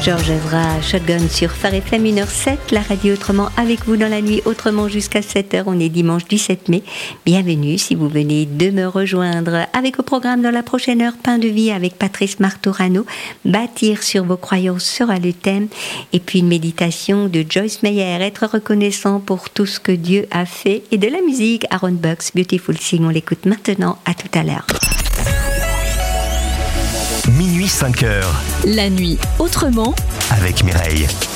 Georges Ezra, Shotgun sur Phare FM 1h07, la radio autrement avec vous dans la nuit autrement jusqu'à 7h. On est dimanche 17 mai. Bienvenue si vous venez de me rejoindre. Avec au programme dans la prochaine heure, Pain de vie avec Patrice Martorano. Bâtir sur vos croyances sera le thème. Et puis une méditation de Joyce Meyer, être reconnaissant pour tout ce que Dieu a fait. Et de la musique, Aaron Bucks, Beautiful Thing. On l'écoute maintenant. À tout à l'heure. Minuit 5h. La nuit autrement avec Mireille.